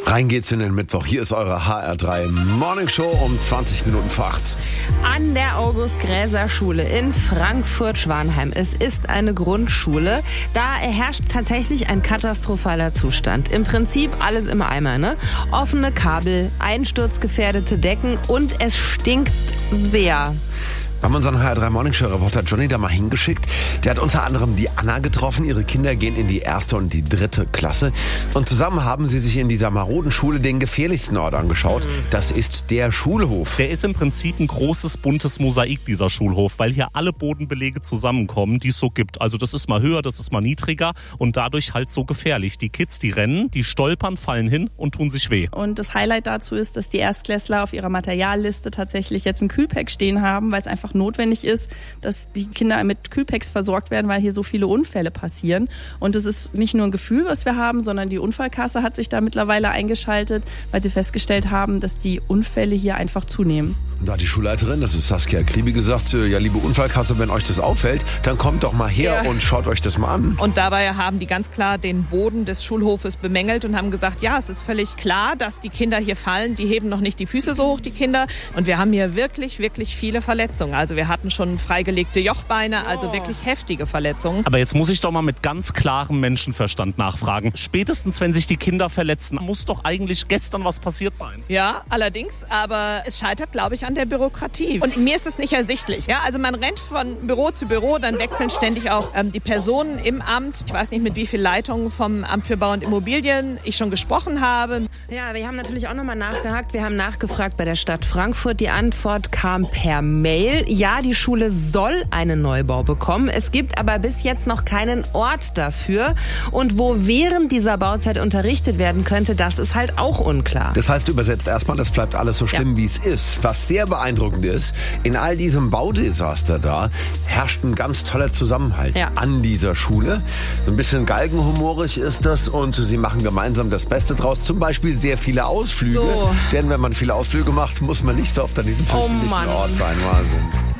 Rein geht's in den Mittwoch. Hier ist eure HR3 Morning Show um 20 Minuten vor 8. An der August-Gräser-Schule in Frankfurt-Schwanheim. Es ist eine Grundschule. Da herrscht tatsächlich ein katastrophaler Zustand. Im Prinzip alles im Eimer, ne? Offene Kabel, einsturzgefährdete Decken und es stinkt sehr. Wir haben unseren HR3 Morning Show Reporter Johnny da mal hingeschickt. Der hat unter anderem die Anna getroffen. Ihre Kinder gehen in die 1. und die 3. Klasse. Und zusammen haben sie sich in dieser maroden Schule den gefährlichsten Ort angeschaut. Das ist der Schulhof. Der ist im Prinzip ein großes, buntes Mosaik, dieser Schulhof, weil hier alle Bodenbelege zusammenkommen, die es so gibt. Also das ist mal höher, das ist mal niedriger und dadurch halt so gefährlich. Die Kids, die rennen, die stolpern, fallen hin und tun sich weh. Und das Highlight dazu ist, dass die Erstklässler auf ihrer Materialliste tatsächlich jetzt ein Kühlpack stehen haben, weil es einfach notwendig ist, dass die Kinder mit Kühlpacks versorgt werden, weil hier so viele Unfälle passieren. Und es ist nicht nur ein Gefühl, was wir haben, sondern die Unfallkasse hat sich da mittlerweile eingeschaltet, weil sie festgestellt haben, dass die Unfälle hier einfach zunehmen. Und da hat die Schulleiterin, das ist Saskia Kribi, gesagt, ja, liebe Unfallkasse, wenn euch das auffällt, dann kommt doch mal her und schaut euch das mal an. Und dabei haben die ganz klar den Boden des Schulhofes bemängelt und haben gesagt, ja, es ist völlig klar, dass die Kinder hier fallen. Die heben noch nicht die Füße so hoch, die Kinder. Und wir haben hier wirklich, wirklich viele Verletzungen. Also wir hatten schon freigelegte Jochbeine, also wirklich heftige Verletzungen. Aber jetzt muss ich doch mal mit ganz klarem Menschenverstand nachfragen. Spätestens, wenn sich die Kinder verletzen, muss doch eigentlich gestern was passiert sein. Ja, allerdings. Aber es scheitert, glaube ich, an der Bürokratie. Und mir ist es nicht ersichtlich. Ja? Also man rennt von Büro zu Büro, dann wechseln ständig auch die Personen im Amt. Ich weiß nicht, mit wie vielen Leitungen vom Amt für Bau und Immobilien ich schon gesprochen habe. Ja, wir haben natürlich auch nochmal nachgehakt. Wir haben nachgefragt bei der Stadt Frankfurt. Die Antwort kam per Mail. Ja, die Schule soll einen Neubau bekommen. Es gibt aber bis jetzt noch keinen Ort dafür. Und wo während dieser Bauzeit unterrichtet werden könnte, das ist halt auch unklar. Das heißt übersetzt erstmal, das bleibt alles so schlimm, wie es ist. Was sehr beeindruckend ist, in all diesem Baudesaster da herrscht ein ganz toller Zusammenhalt an dieser Schule. Ein bisschen galgenhumorig ist das und sie machen gemeinsam das Beste draus. Zum Beispiel sehr viele Ausflüge. Denn wenn man viele Ausflüge macht, muss man nicht so oft an diesem fürchterlichen Ort sein. Wahnsinn.